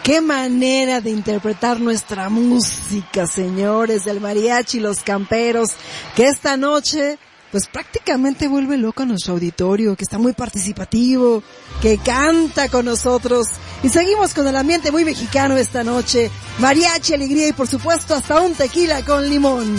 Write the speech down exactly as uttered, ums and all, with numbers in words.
Qué manera de interpretar nuestra música, señores del mariachi, los camperos, que esta noche pues prácticamente vuelve loco a nuestro auditorio, que está muy participativo, que canta con nosotros. Y seguimos con el ambiente muy mexicano esta noche. Mariachi, alegría y por supuesto hasta un tequila con limón.